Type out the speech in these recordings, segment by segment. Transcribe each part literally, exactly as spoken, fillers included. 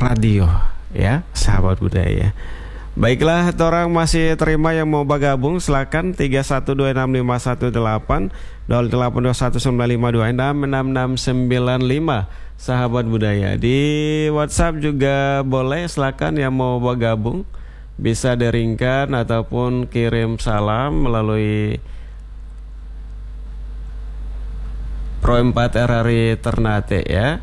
radio ya, sahabat budaya. Baiklah, orang masih terima yang mau bergabung, silakan tiga satu dua enam lima satu delapan nol delapan dua satu sembilan lima dua enam enam enam sembilan lima. Sahabat budaya di WhatsApp juga boleh, silakan yang mau bergabung bisa deringkan ataupun kirim salam melalui Pro empat R R I Ternate ya.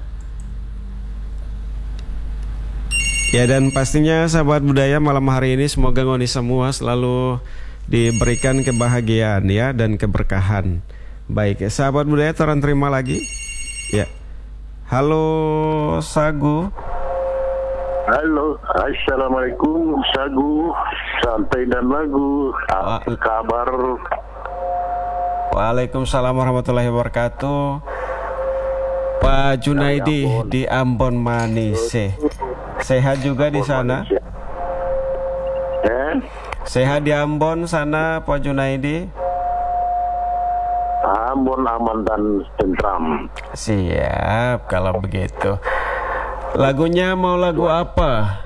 Ya, dan pastinya sahabat budaya malam hari ini semoga ngoni semua selalu diberikan kebahagiaan ya dan keberkahan. Baik, ya, sahabat budaya terang terima lagi. Ya. Halo Sagu. Halo, assalamualaikum Sagu, santai dan lagu. Apa kabar? Waalaikumsalam warahmatullahi wabarakatuh. Pak Junaidi di Ambon Manise. Sehat juga di sana? Eh? Sehat di Ambon sana, Pak Junaidi? Ambon aman dan tentram. Siap, kalau begitu. Lagunya mau lagu apa?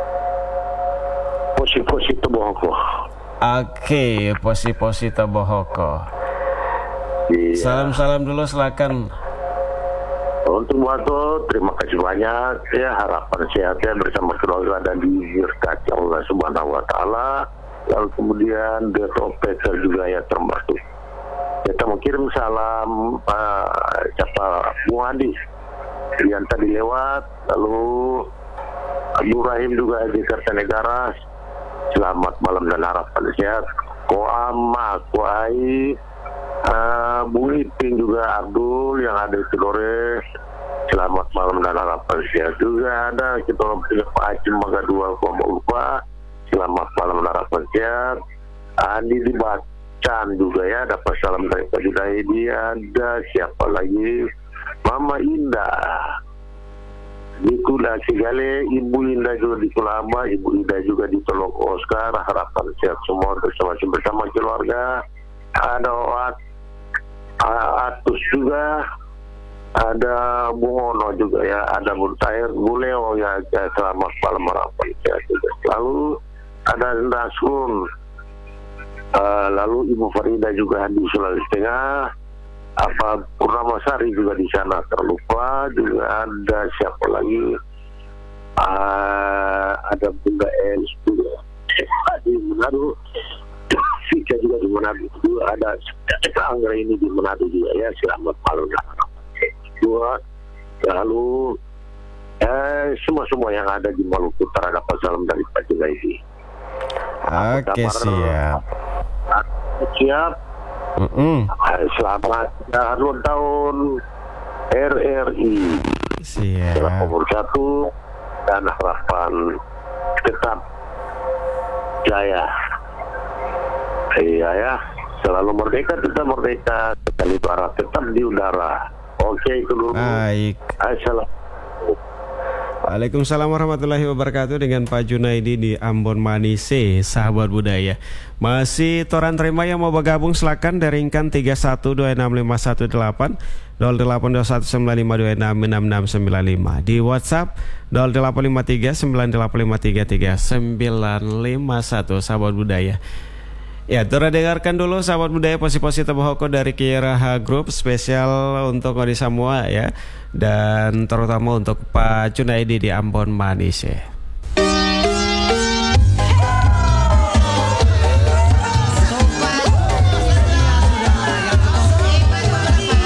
Posi-posi Tobohoko. Oke, posi-posi Tobohoko. Iya. Salam-salam dulu, silakan. Untuk Wato, terima kasih banyak ya, harapan sehatnya bersama keluarga dan diberkati Allah Subhanahu wa taala. Lalu kemudian Deto Peter juga ya termasuk. Kita mau kirim salam uh, siapa Bung Adi yang tadi lewat, lalu Abu Rahim juga di Kertanegara. Selamat malam dan harapan sehat. Koama, Kuai, Uh, Bung Iping juga, Abdul yang ada di Tidore, selamat malam dan harapan sehat juga. Ada kita orang punya Pak Haji Maga dua Koma Lupa, selamat malam dan harapan sehat. Andi di Bacan juga ya, dapat salam dari Pak Junaidi. Ada siapa lagi, Mama Indah di Kula Cigale, Ibu Indah juga di Kulamba, Ibu Indah juga di Teluk Oscar. Harapan sehat semua bersama bersama keluarga. Ada Wat Atus juga, ada Bung Ono juga ya, ada Bung Tair, Bung Leo ya, selamat malam harapan sehat juga. Lalu ada Nasun, uh, lalu Ibu Farida juga di Sulawesi Tengah, apa Purnamasari juga di sana terlupa, juga ada siapa lagi, uh, ada Bunda Els juga di Manado. Fika juga di Manado juga, ada Anggra ini di Manado juga ya, selamat malam dua. Lalu eh, semua-semua yang ada di Maluku Utara dapat salam dari Pak Junaidi. Oke, siap. Siap. Mm -mm. Selamat ulang tahun R R I. Siap. Selamat umur satu dan harapan tetap jaya. Iya ya, selalu merdeka, tetap merdeka, sekali barat tetap di udara. Oke, itu dulu. Baik. Assalamualaikum. Waalaikumsalam warahmatullahi wabarakatuh dengan Pak Junaidi di Ambon Manise, sahabat budaya. Masih toran terima yang mau bergabung, silakan deringkan tiga satu dua enam lima satu delapan nol delapan dua satu sembilan lima dua enam enam enam sembilan lima. Di WhatsApp nol delapan lima tiga sembilan delapan lima tiga tiga sembilan lima satu, sahabat budaya. Ya, Tora dengarkan dulu sahabat budaya posi-posi Tobohoko dari Kieraha Group, spesial untuk Odi semua ya, dan terutama untuk Pak Junaidi di Ambon Manise.